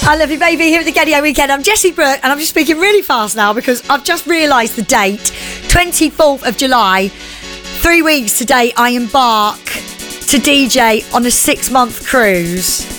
I love you, baby, here at the Gaydio Weekend. I'm Jessie Brooke, and I'm just speaking really fast now because I've just realised the date, 24th of July. 3 weeks today, I embark to DJ on a 6-month cruise.